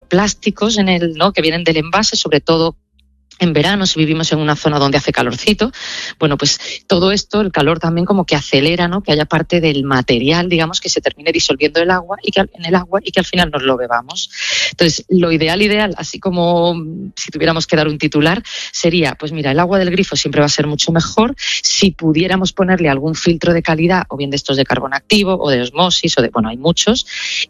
microplásticos ¿no? que vienen del envase, sobre todo en verano, si vivimos en una zona donde hace calorcito, bueno, pues todo esto, el calor también como que acelera, ¿no? Que haya parte del material, digamos, que se termine disolviendo en el agua y que al final nos lo bebamos. Entonces, lo ideal, así como si tuviéramos que dar un titular, sería, pues mira, el agua del grifo siempre va a ser mucho mejor si pudiéramos ponerle algún filtro de calidad, o bien de estos de carbono activo, o de osmosis, hay muchos,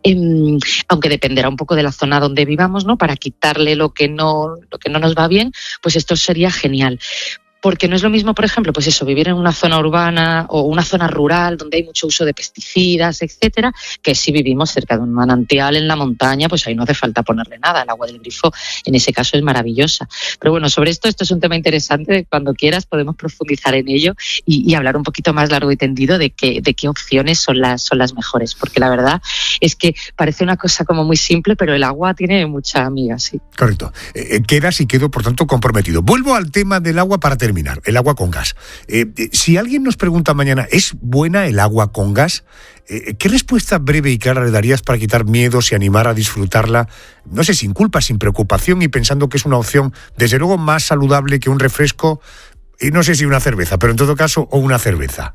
aunque dependerá un poco de la zona donde vivamos, ¿no? Para quitarle lo que no nos va bien, pues esto sería genial. Porque no es lo mismo, por ejemplo, pues eso, vivir en una zona urbana o una zona rural donde hay mucho uso de pesticidas, etcétera, que si vivimos cerca de un manantial en la montaña, pues ahí no hace falta ponerle nada. El agua del grifo en ese caso es maravillosa. Pero bueno, sobre esto es un tema interesante. Cuando quieras podemos profundizar en ello y hablar un poquito más largo y tendido de qué opciones son las mejores. Porque la verdad es que parece una cosa como muy simple, pero el agua tiene mucha amiga, sí. Correcto. Quedo, por tanto, comprometido. Vuelvo al tema del agua para terminar, el agua con gas. Si alguien nos pregunta mañana, ¿es buena el agua con gas? ¿Qué respuesta breve y clara le darías para quitar miedos y animar a disfrutarla, no sé, sin culpa, sin preocupación y pensando que es una opción, desde luego, más saludable que un refresco, y no sé si una cerveza, pero en todo caso, o una cerveza?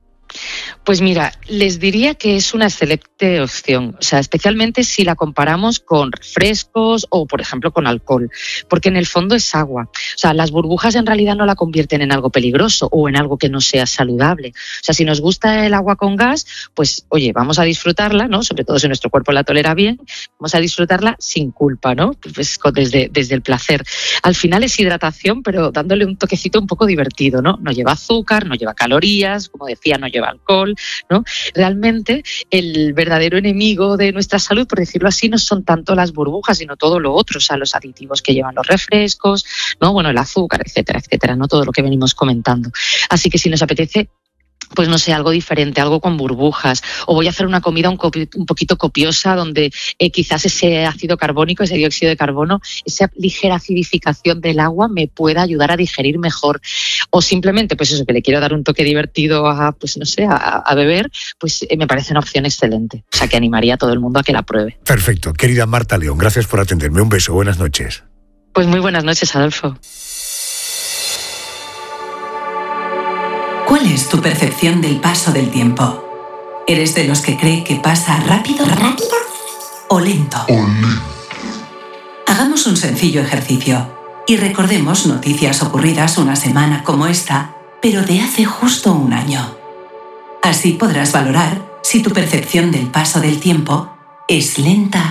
Pues mira, les diría que es una excelente opción, o sea, especialmente si la comparamos con refrescos o, por ejemplo, con alcohol, porque en el fondo es agua. O sea, las burbujas en realidad no la convierten en algo peligroso o en algo que no sea saludable. O sea, si nos gusta el agua con gas, pues, oye, vamos a disfrutarla, ¿no? Sobre todo si nuestro cuerpo la tolera bien, vamos a disfrutarla sin culpa, ¿no? Pues desde el placer. Al final es hidratación, pero dándole un toquecito un poco divertido, ¿no? No lleva azúcar, no lleva calorías, como decía, no lleva alcohol, ¿no? Realmente el verdadero enemigo de nuestra salud, por decirlo así, no son tanto las burbujas, sino todo lo otro, o sea, los aditivos que llevan los refrescos, ¿no? Bueno, el azúcar, etcétera, ¿no? Todo lo que venimos comentando. Así que si nos apetece, pues no sé, algo diferente, algo con burbujas, o voy a hacer una comida un poquito copiosa donde quizás ese ácido carbónico, ese dióxido de carbono, esa ligera acidificación del agua me pueda ayudar a digerir mejor, o simplemente, pues eso, que le quiero dar un toque divertido a beber, pues me parece una opción excelente, o sea, que animaría a todo el mundo a que la pruebe. Perfecto. Querida Marta León, gracias por atenderme. Un beso, buenas noches. Pues muy buenas noches, Adolfo. ¿Cuál es tu percepción del paso del tiempo? ¿Eres de los que cree que pasa rápido o lento? Hagamos un sencillo ejercicio y recordemos noticias ocurridas una semana como esta, pero de hace justo un año. Así podrás valorar si tu percepción del paso del tiempo es lenta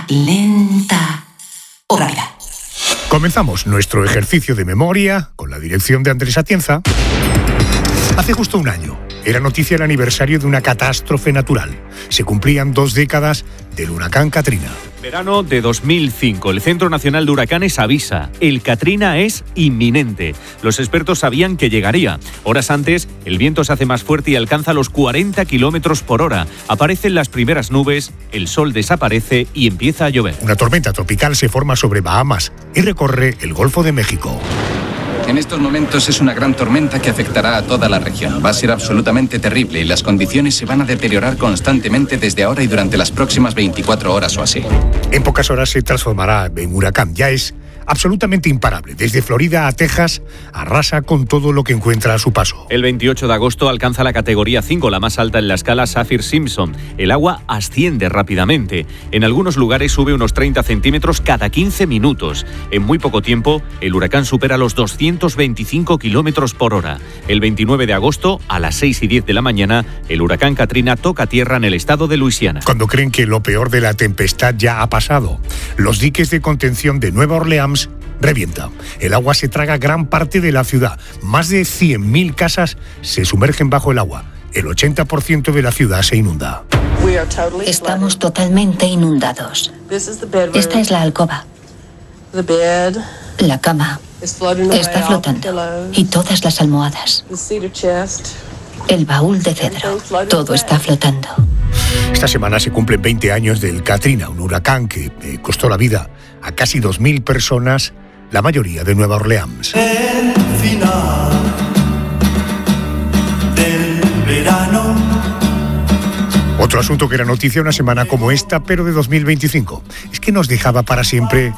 o rápida. Comenzamos nuestro ejercicio de memoria con la dirección de Andrés Atienza. Hace justo un año era noticia el aniversario de una catástrofe natural. Se cumplían 2 décadas del huracán Katrina. Verano de 2005. El Centro Nacional de Huracanes avisa. El Katrina es inminente. Los expertos sabían que llegaría. Horas antes, el viento se hace más fuerte y alcanza los 40 kilómetros por hora. Aparecen las primeras nubes, el sol desaparece y empieza a llover. Una tormenta tropical se forma sobre Bahamas y recorre el Golfo de México. En estos momentos es una gran tormenta que afectará a toda la región. Va a ser absolutamente terrible y las condiciones se van a deteriorar constantemente desde ahora y durante las próximas 24 horas o así. En pocas horas se transformará en huracán. Ya es absolutamente imparable. Desde Florida a Texas, arrasa con todo lo que encuentra a su paso. El 28 de agosto alcanza la categoría 5, la más alta en la escala Saffir-Simpson. El agua asciende rápidamente. En algunos lugares sube unos 30 centímetros cada 15 minutos. En muy poco tiempo, el huracán supera los 225 kilómetros por hora. El 29 de agosto, a las 6:10 de la mañana, el huracán Katrina toca tierra en el estado de Luisiana. Cuando creen que lo peor de la tempestad ya ha pasado, los diques de contención de Nueva Orleans revienta. El agua se traga gran parte de la ciudad. Más de 100.000 casas se sumergen bajo el agua. El 80% de la ciudad se inunda. Estamos totalmente inundados. Esta es la alcoba. La cama está flotando y todas las almohadas. El baúl de cedro. Todo está flotando. Esta semana se cumplen 20 años del Katrina, un huracán que costó la vida a casi 2.000 personas, la mayoría de Nueva Orleans. El final del verano. Otro asunto que era noticia una semana como esta, pero de 2025, es que nos dejaba para siempre